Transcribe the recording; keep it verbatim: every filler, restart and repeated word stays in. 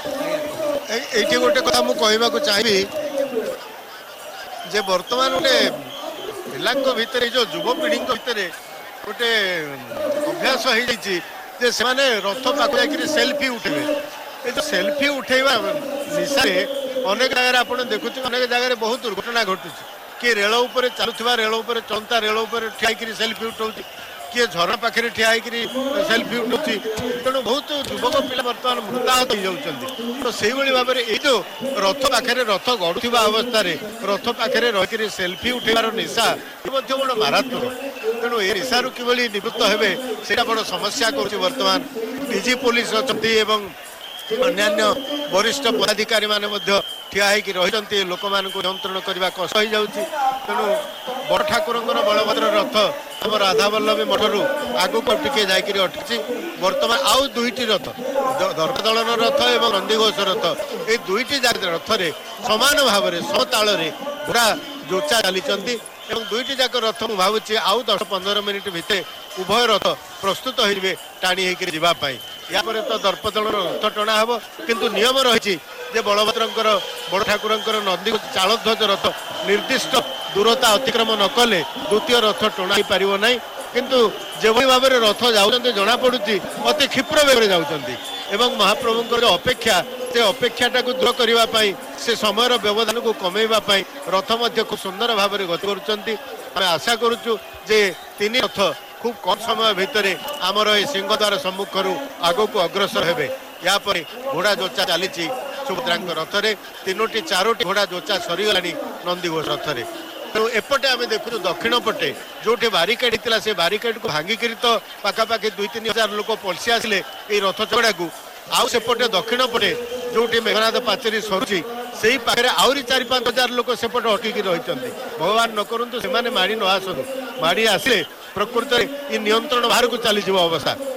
এইটি গোटे कथा मु कहवाक चाहिए जे वर्तमान गोटे पिला भितर जो युवपीढ़ी भितर गोटे अभ्यास हो जे से रथ पाक सेल्फी उठेबे ये जो सेल्फी उठेवा निशा अनेक जगह आप देखुचे अनेक जगह बहुत दुर्घटना घटुची किए रेल उपर चलुवा रेल उपर चलता रेल उपर ठिया सेल्फी उठाऊँ किए झरना पाखे ठिया सेल्फी उठाऊँ तेणु बहुत युवक पिला बर्तमान मृताहत हो जाती तो से भाव में ये जो रथ पाखे रथ गढ़ुवा अवस्था रथ पाखे रही सेल्फी उठेबार निशा ये बड़ मारात्मक तेणु ये निशारू कि निवृत्त हे से बड़ समस्या कर बर्तमान डीजी पुलिस अच्छा अन्यान्य वरिष्ठ पदाधिकारी माने ठिया रही लोक नियंत्रण करने कष्ट हो जाऊँगी तेणु बड़ ठाकुर बलभद्र रथ आम राधा वल्लभी मठर आगक टिके जाकि अटकी बर्तमान आउ दुईटी रथ दर्पदलन रथ और नंदीघोष रथ ये दुईटी रथ रे समान भाव में समताल पूरा जोचा चली दुईटी जाक रथ मुझे भावुँ आउ दस पंद्रह मिनिट भितर उभय रथ प्रस्तुत होइबे टाणी होकर जावाई यापर तो दर्पदलन रथ टणा हम किंतु नियम रही बलभद्रंकर बड़ ठाकुरंकर नंदी चालध्वज रथ निर्दिष्ट दूरता अतिक्रम न कले द्वितीय रथ टणा पार ना किंतु जो भाव में रथ जाऊँच जना पड़ी अति क्षिप्र बेग जाऊँच एवं महाप्रभुंर अपेक्षा से अपेक्षाटा को दूर करने से समय व्यवधान को कमेवाई रथ मध्य खूब सुंदर भाव में गति कर आशा करुचु जे तीन रथ खूब कम समय भितर आमर ये सिंहद्वार सम्मुखर आग को अग्रसर हे यापर घोड़ा जोचा चली सुभद्रा रथ में तीनोटी चारोटी घोड़ा जोचा सरीगला नंदीघोष रथ में तेणु एपटे आम देखु दक्षिण पटे जो बारिकेड होता से बारिकेड को भांगिक तो पाखापाखि दुई तीन हजार लोक पलसी आसिले ये रथ चौड़ा को आउ सेपटे दक्षिण पटे जो मेघनाथ पाचेरी सरुची से पाखे आहरी चार पांच हजार लोक सेपटे अटकी रही भगवान न करूँ से माड़ी न आसतु माड़ी आसिले प्रकृत ये नियंत्रण बाहर को चली अवस्था।